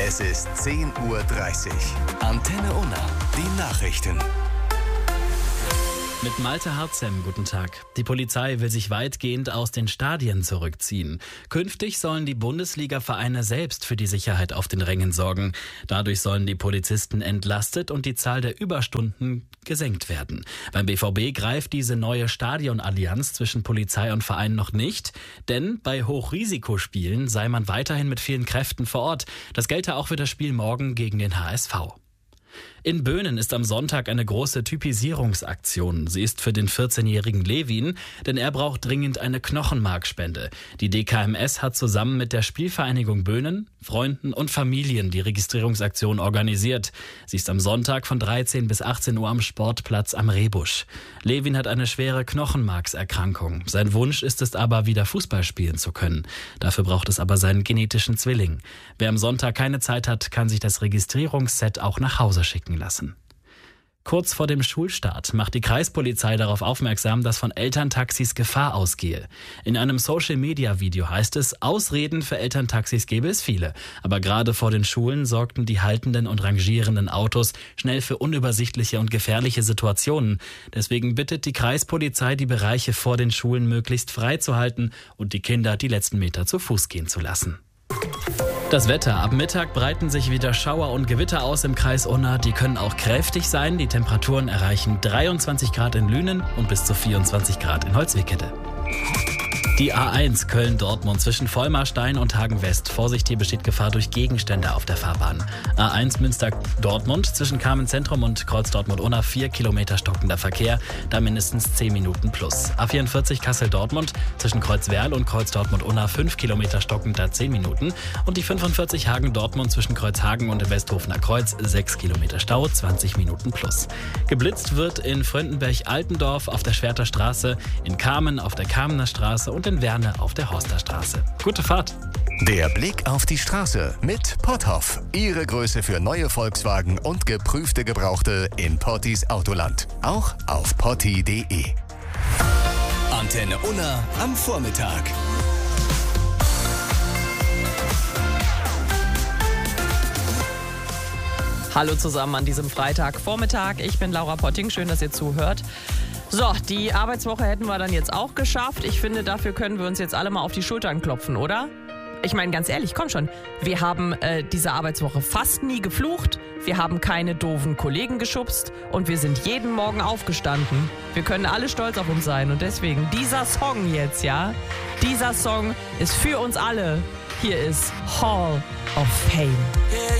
Es ist 10:30 Uhr. Antenne Unna, die Nachrichten. Mit Malte Harzem, guten Tag. Die Polizei will sich weitgehend aus den Stadien zurückziehen. Künftig sollen die Bundesliga-Vereine selbst für die Sicherheit auf den Rängen sorgen. Dadurch sollen die Polizisten entlastet und die Zahl der Überstunden gesenkt werden. Beim BVB greift diese neue Stadionallianz zwischen Polizei und Verein noch nicht, denn bei Hochrisikospielen sei man weiterhin mit vielen Kräften vor Ort. Das gelte auch für das Spiel morgen gegen den HSV. In Böhnen ist am Sonntag eine große Typisierungsaktion. Sie ist für den 14-jährigen Levin, denn er braucht dringend eine Knochenmarkspende. Die DKMS hat zusammen mit der Spielvereinigung Böhnen, Freunden und Familien die Registrierungsaktion organisiert. Sie ist am Sonntag von 13 bis 18 Uhr am Sportplatz am Rehbusch. Levin hat eine schwere Knochenmarkserkrankung. Sein Wunsch ist es aber, wieder Fußball spielen zu können. Dafür braucht es aber seinen genetischen Zwilling. Wer am Sonntag keine Zeit hat, kann sich das Registrierungsset auch nach Hause schicken lassen. Kurz vor dem Schulstart macht die Kreispolizei darauf aufmerksam, dass von Elterntaxis Gefahr ausgehe. In einem Social-Media-Video heißt es, Ausreden für Elterntaxis gäbe es viele. Aber gerade vor den Schulen sorgten die haltenden und rangierenden Autos schnell für unübersichtliche und gefährliche Situationen. Deswegen bittet die Kreispolizei, die Bereiche vor den Schulen möglichst frei zu halten und die Kinder die letzten Meter zu Fuß gehen zu lassen. Das Wetter. Ab Mittag breiten sich wieder Schauer und Gewitter aus im Kreis Unna. Die können auch kräftig sein. Die Temperaturen erreichen 23 Grad in Lünen und bis zu 24 Grad in Holzwickede. Die A1 Köln-Dortmund zwischen Vollmarstein und Hagen-West. Vorsicht, hier besteht Gefahr durch Gegenstände auf der Fahrbahn. A1 Münster-Dortmund zwischen Carmen-Zentrum und Kreuz Dortmund-Unna 4 Kilometer stockender Verkehr, da mindestens 10 Minuten plus. A44 Kassel-Dortmund zwischen Kreuz-Werl und Kreuz Dortmund-Unna 5 Kilometer stockender 10 Minuten. Und die 45 Hagen-Dortmund zwischen Kreuzhagen und Westhofener Kreuz 6 Kilometer Stau, 20 Minuten plus. Geblitzt wird in Fröndenberg-Altendorf auf der Schwerter Straße, in Carmen auf der Carmener Straße und in Werne auf der Horster Straße. Gute Fahrt! Der Blick auf die Straße mit Potthoff. Ihre Größe für neue Volkswagen und geprüfte Gebrauchte in Pottis Autoland. Auch auf potti.de. Antenne Unna am Vormittag. Hallo zusammen an diesem Freitagvormittag. Ich bin Laura Potting. Schön, dass ihr zuhört. So, die Arbeitswoche hätten wir dann jetzt auch geschafft. Ich finde, dafür können wir uns jetzt alle mal auf die Schultern klopfen, oder? Ich meine, ganz ehrlich, komm schon. Wir haben diese Arbeitswoche fast nie geflucht. Wir haben keine doofen Kollegen geschubst. Und wir sind jeden Morgen aufgestanden. Wir können alle stolz auf uns sein. Und deswegen, dieser Song jetzt, ja? Dieser Song ist für uns alle. Hier ist Hall of Fame.